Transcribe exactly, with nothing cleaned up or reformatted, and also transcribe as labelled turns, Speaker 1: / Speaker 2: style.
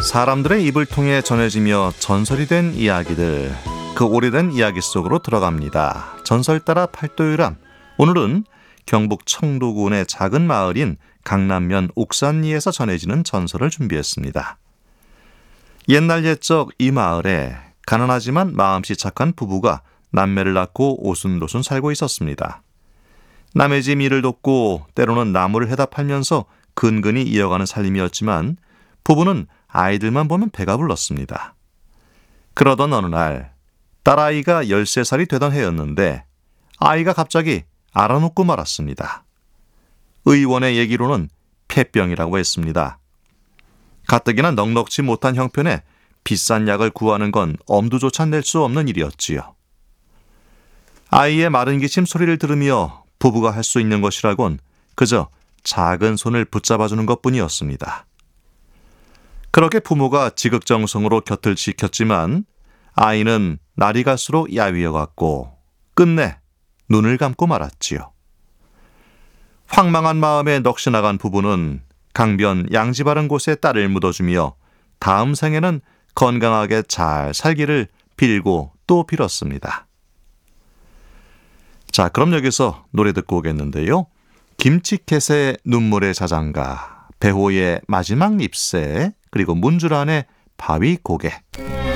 Speaker 1: 사람들의 입을 통해 전해지며 전설이 된 이야기들, 그 오래된 이야기 속으로 들어갑니다. 전설 따라 팔도유람. 오늘은 경북 청도군의 작은 마을인 강남면 옥산리에서 전해지는 전설을 준비했습니다. 옛날 옛적 이 마을에 가난하지만 마음씨 착한 부부가 남매를 낳고 오순도순 살고 있었습니다. 남의 집 일을 돕고 때로는 나무를 해다 팔면서 근근히 이어가는 살림이었지만 부부는 아이들만 보면 배가 불렀습니다. 그러던 어느 날 딸아이가 열세 살이 되던 해였는데 아이가 갑자기 알아눕고 말았습니다. 의원의 얘기로는 폐병이라고 했습니다. 가뜩이나 넉넉지 못한 형편에 비싼 약을 구하는 건 엄두조차 낼 수 없는 일이었지요. 아이의 마른 기침 소리를 들으며 부부가 할 수 있는 것이라곤 그저 작은 손을 붙잡아주는 것뿐이었습니다. 그렇게 부모가 지극정성으로 곁을 지켰지만 아이는 날이 갈수록 야위어갔고 끝내 눈을 감고 말았지요. 황망한 마음에 넋이 나간 부부는 강변 양지 바른 곳에 딸을 묻어주며 다음 생에는 건강하게 잘 살기를 빌고 또 빌었습니다. 자, 그럼 여기서 노래 듣고 오겠는데요. 김치캣의 눈물의 자장가, 배호의 마지막 잎새, 그리고 문주란의 바위 고개.